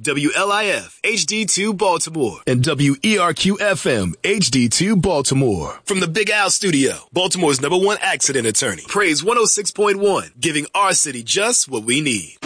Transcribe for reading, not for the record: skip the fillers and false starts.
WLIF HD2 Baltimore and WERQ-FM HD2 Baltimore. From the Big Al Studio, Baltimore's #1 accident attorney. Praise 106.1, giving our city just what we need.